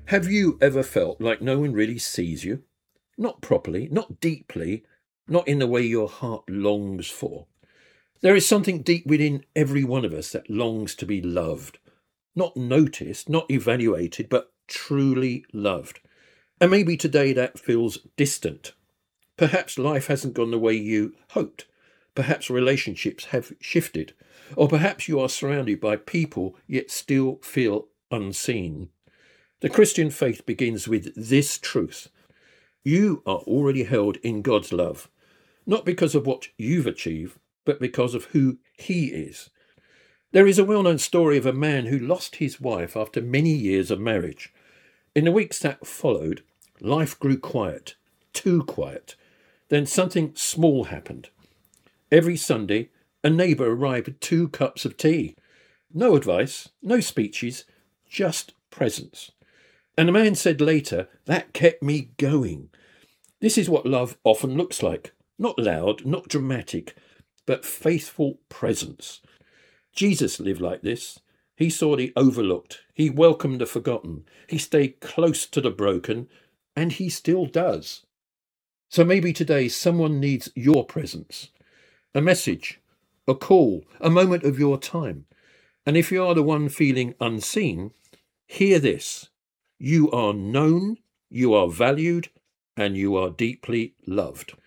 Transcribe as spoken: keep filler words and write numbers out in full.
Have you ever felt like no one really sees you? Not properly, not deeply, not in the way your heart longs for. There is something deep within every one of us that longs to be loved. Not noticed, not evaluated, but truly loved. And maybe today that feels distant. Perhaps life hasn't gone the way you hoped. Perhaps relationships have shifted. Or perhaps you are surrounded by people yet still feel unseen. The Christian faith begins with this truth. You are already held in God's love, not because of what you've achieved, but because of who He is. There is a well-known story of a man who lost his wife after many years of marriage. In the weeks that followed, life grew quiet, too quiet. Then something small happened. Every Sunday, a neighbour arrived with two cups of tea. No advice, no speeches, just presence. And the man said later, that kept me going. This is what love often looks like. Not loud, not dramatic, but faithful presence. Jesus lived like this. He saw the overlooked. He welcomed the forgotten. He stayed close to the broken, and he still does. So maybe today someone needs your presence. A message, a call, a moment of your time. And if you are the one feeling unseen, hear this. You are known, you are valued, and you are deeply loved.